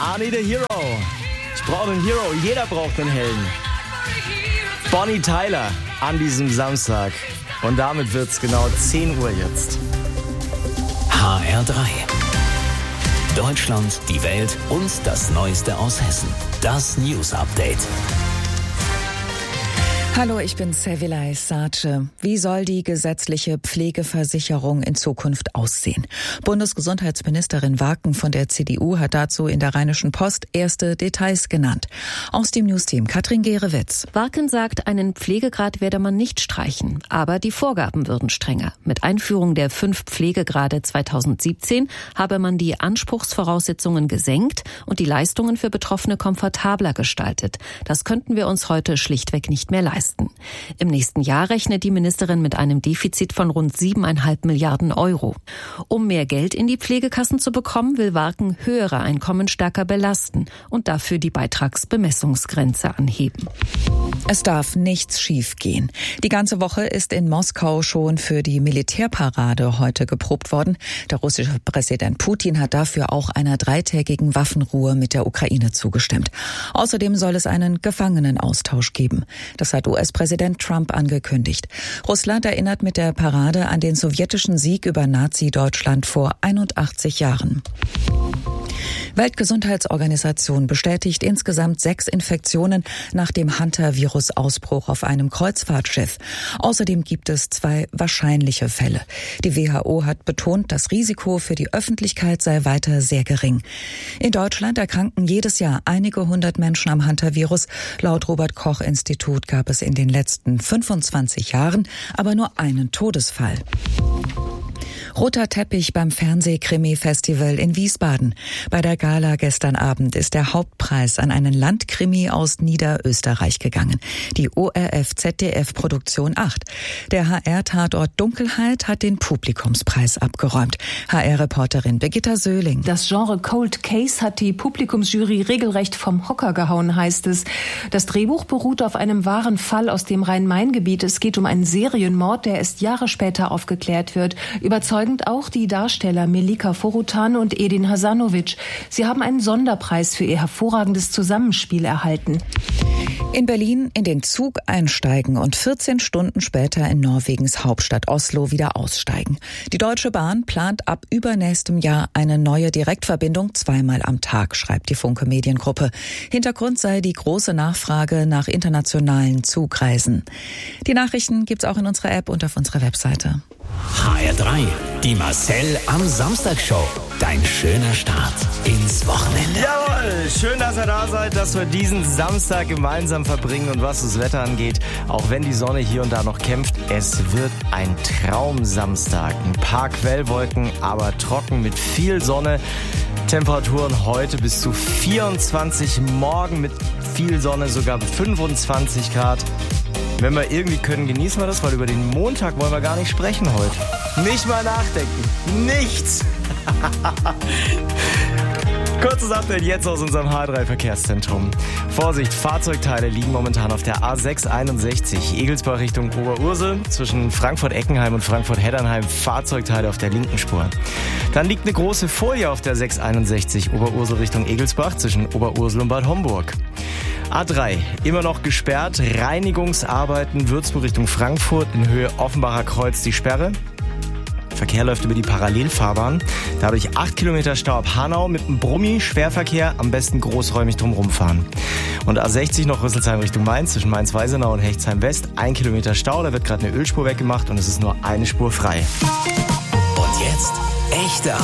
I need a hero. Ich brauche einen Hero. Jeder braucht einen Helden. Bonnie Tyler an diesem Samstag. Und damit wird's genau 10 Uhr jetzt. HR3. Deutschland, die Welt und das Neueste aus Hessen. Das News Update. Hallo, ich bin Sevilay Sace. Wie soll die gesetzliche Pflegeversicherung in Zukunft aussehen? Bundesgesundheitsministerin Warken von der CDU hat dazu in der Rheinischen Post erste Details genannt. Aus dem Newsteam Katrin Gerewitz. Warken sagt, einen Pflegegrad werde man nicht streichen, aber die Vorgaben würden strenger. Mit Einführung der 5 Pflegegrade 2017 habe man die Anspruchsvoraussetzungen gesenkt und die Leistungen für Betroffene komfortabler gestaltet. Das könnten wir uns heute schlichtweg nicht mehr leisten. Im nächsten Jahr rechnet die Ministerin mit einem Defizit von rund 7,5 Milliarden Euro. Um mehr Geld in die Pflegekassen zu bekommen, will Warken höhere Einkommen stärker belasten und dafür die Beitragsbemessungsgrenze anheben. Es darf nichts schiefgehen. Die ganze Woche ist in Moskau schon für die Militärparade heute geprobt worden. Der russische Präsident Putin hat dafür auch einer 3-tägigen Waffenruhe mit der Ukraine zugestimmt. Außerdem soll es einen Gefangenenaustausch geben. Das hat US-Präsident Trump angekündigt. Russland erinnert mit der Parade an den sowjetischen Sieg über Nazi-Deutschland vor 81 Jahren. Weltgesundheitsorganisation bestätigt insgesamt 6 Infektionen nach dem Hantavirus-Ausbruch auf einem Kreuzfahrtschiff. Außerdem gibt es 2 wahrscheinliche Fälle. Die WHO hat betont, das Risiko für die Öffentlichkeit sei weiter sehr gering. In Deutschland erkranken jedes Jahr einige 100 Menschen am Hantavirus. Laut Robert-Koch-Institut gab es in den letzten 25 Jahren aber nur einen Todesfall. Roter Teppich beim Fernsehkrimi-Festival in Wiesbaden. Bei der Gala gestern Abend ist der Hauptpreis an einen Landkrimi aus Niederösterreich gegangen. Die ORF-ZDF-Produktion 8. Der HR-Tatort Dunkelheit hat den Publikumspreis abgeräumt. HR-Reporterin Birgitta Söhling. Das Genre Cold Case hat die Publikumsjury regelrecht vom Hocker gehauen, heißt es. Das Drehbuch beruht auf einem wahren Fall aus dem Rhein-Main-Gebiet. Es geht um einen Serienmord, der erst Jahre später aufgeklärt wird. Überzeugend auch die Darsteller Melika Forutan und Edin Hasanovic. Sie haben einen Sonderpreis für ihr hervorragendes Zusammenspiel erhalten. In Berlin in den Zug einsteigen und 14 Stunden später in Norwegens Hauptstadt Oslo wieder aussteigen. Die Deutsche Bahn plant ab übernächstem Jahr eine neue Direktverbindung 2-mal am Tag, schreibt die Funke Mediengruppe. Hintergrund sei die große Nachfrage nach internationalen Zugreisen. Die Nachrichten gibt's auch in unserer App und auf unserer Webseite. HR3, die Marcel am Samstag Show. Dein schöner Start ins Wochenende. Jawohl, schön, dass ihr da seid, dass wir diesen Samstag gemeinsam verbringen. Und was das Wetter angeht, auch wenn die Sonne hier und da noch kämpft, es wird ein Traumsamstag. Ein paar Quellwolken, aber trocken mit viel Sonne. Temperaturen heute bis zu 24, morgen mit viel Sonne sogar 25 Grad. Wenn wir irgendwie können, genießen wir das, weil über den Montag wollen wir gar nicht sprechen heute. Nicht mal nachdenken. Nichts. Kurzes Update jetzt aus unserem H3-Verkehrszentrum. Vorsicht, Fahrzeugteile liegen momentan auf der A661 Egelsbach Richtung Oberursel. Zwischen Frankfurt-Eckenheim und Frankfurt-Heddernheim Fahrzeugteile auf der linken Spur. Dann liegt eine große Folie auf der 661 Oberursel Richtung Egelsbach zwischen Oberursel und Bad Homburg. A3, immer noch gesperrt. Reinigungsarbeiten Würzburg Richtung Frankfurt in Höhe Offenbacher Kreuz die Sperre. Verkehr läuft über die Parallelfahrbahn. Dadurch 8 Kilometer Stau ab Hanau mit einem Brummi, Schwerverkehr, am besten großräumig drumherum fahren. Und A60 noch Rüsselsheim Richtung Mainz, zwischen Mainz-Weisenau und Hechtsheim West, 1 Kilometer Stau, da wird gerade eine Ölspur weggemacht und es ist nur eine Spur frei. Und jetzt echte